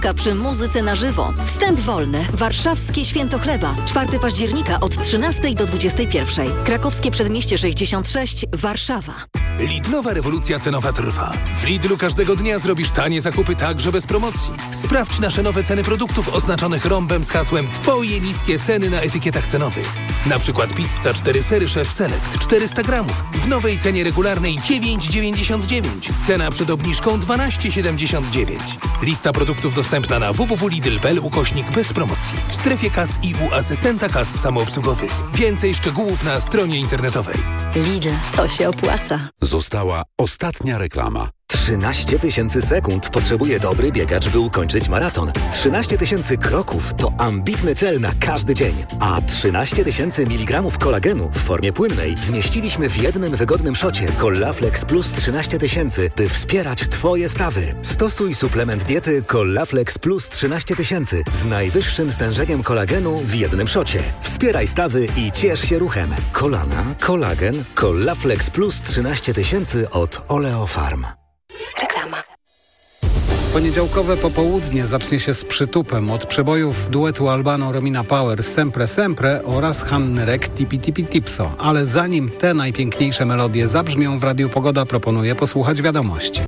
Przy muzyce na żywo. Wstęp wolny. Warszawskie Święto Chleba. 4 października od 13 do 21. Krakowskie Przedmieście 66, Warszawa. Lidlowa rewolucja cenowa trwa. W Lidlu każdego dnia zrobisz tanie zakupy także bez promocji. Sprawdź nasze nowe ceny produktów oznaczonych rąbem z hasłem Twoje niskie ceny na etykietach cenowych. Na przykład pizza 4 sery Chef Select 400 gramów w nowej cenie regularnej 9,99. Cena przed obniżką 12,79. Lista produktów dostępna na www.lidl.pl / bez promocji. W strefie kas i u asystenta kas samoobsługowych. Więcej szczegółów na stronie internetowej. Lidl, to się opłaca. Została ostatnia reklama. 13 000 sekund potrzebuje dobry biegacz, by ukończyć maraton. 13 000 kroków to ambitny cel na każdy dzień. A 13 000 mg kolagenu w formie płynnej zmieściliśmy w jednym wygodnym szocie Collaflex Plus 13 000, by wspierać Twoje stawy. Stosuj suplement diety Collaflex Plus 13 000 z najwyższym stężeniem kolagenu w jednym szocie. Wspieraj stawy i ciesz się ruchem. Kolana, kolagen, Collaflex Plus 13 000 od Oleofarm. Reklama. Poniedziałkowe popołudnie zacznie się z przytupem od przebojów duetu Albano Romina Power Sempre Sempre oraz Hanny Rek Tipi Tipi Tipso. Ale zanim te najpiękniejsze melodie zabrzmią w Radiu Pogoda, proponuję posłuchać wiadomości.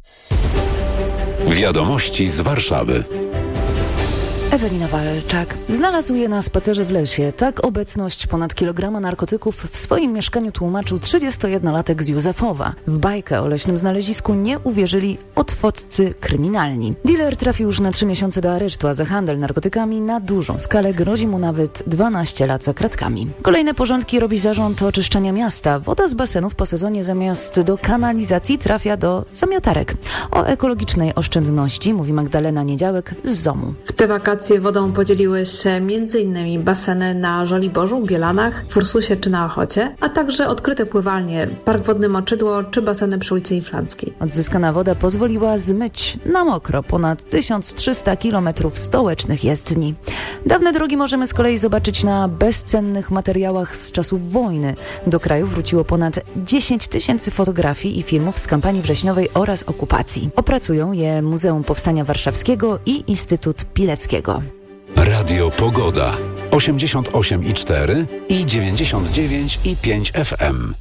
Wiadomości z Warszawy. Ewelina Walczak znalazł je na spacerze w lesie. Tak obecność ponad kilograma narkotyków w swoim mieszkaniu tłumaczył 31-latek z Józefowa. W bajkę o leśnym znalezisku nie uwierzyli otwoccy kryminalni. Dealer trafił już na 3 miesiące do aresztu, a za handel narkotykami na dużą skalę grozi mu nawet 12 lat za kratkami. Kolejne porządki robi zarząd oczyszczania miasta. Woda z basenów po sezonie zamiast do kanalizacji trafia do zamiatarek. O ekologicznej oszczędności mówi Magdalena Niedziałek z ZOM-u. W te wakacje wodą podzieliły się m.in. baseny na Żoliborzu, Bielanach, w Ursusie czy na Ochocie, a także odkryte pływalnie, Park Wodny Moczydło czy baseny przy ulicy Inflanckiej. Odzyskana woda pozwoliła zmyć na mokro ponad 1300 km stołecznych jezdni. Dawne drogi możemy z kolei zobaczyć na bezcennych materiałach z czasów wojny. Do kraju wróciło ponad 10 000 fotografii i filmów z kampanii wrześniowej oraz okupacji. Opracują je Muzeum Powstania Warszawskiego i Instytut Pileckiego. Radio Pogoda 88,4 i 99,5 FM.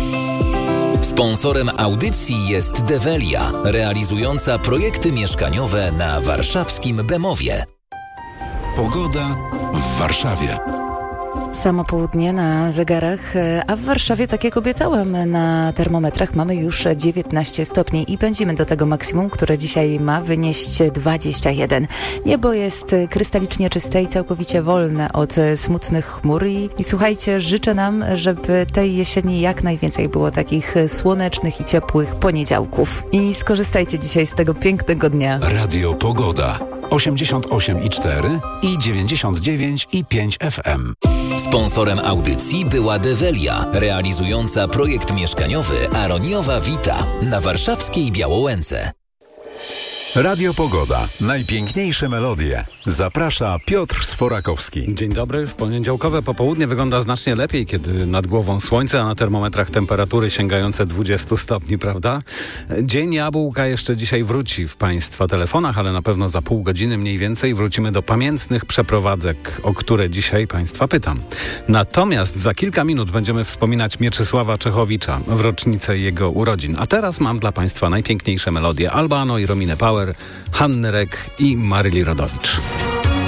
Sponsorem audycji jest Develia, realizująca projekty mieszkaniowe na warszawskim Bemowie. Pogoda w Warszawie. Samo południe na zegarach, a w Warszawie, tak jak obiecałam, na termometrach mamy już 19 stopni i pędzimy do tego maksimum, które dzisiaj ma wynieść 21. Niebo jest krystalicznie czyste i całkowicie wolne od smutnych chmur i słuchajcie, życzę nam, żeby tej jesieni jak najwięcej było takich słonecznych i ciepłych poniedziałków. I skorzystajcie dzisiaj z tego pięknego dnia. Radio Pogoda 88,4 i 99,5 FM. Sponsorem audycji była Develia, realizująca projekt mieszkaniowy Aroniowa Vita na warszawskiej Białołęce. Radio Pogoda. Najpiękniejsze melodie. Zaprasza Piotr Sforakowski. Dzień dobry. W poniedziałkowe popołudnie wygląda znacznie lepiej, kiedy nad głową słońce, a na termometrach temperatury sięgające 20 stopni, prawda? Dzień jabłka jeszcze dzisiaj wróci w Państwa telefonach, ale na pewno za pół godziny mniej więcej wrócimy do pamiętnych przeprowadzek, o które dzisiaj Państwa pytam. Natomiast za kilka minut będziemy wspominać Mieczysława Czechowicza w rocznicę jego urodzin. A teraz mam dla Państwa najpiękniejsze melodie Albano i Rominę Power, Hanny Rek i Maryli Rodowicz.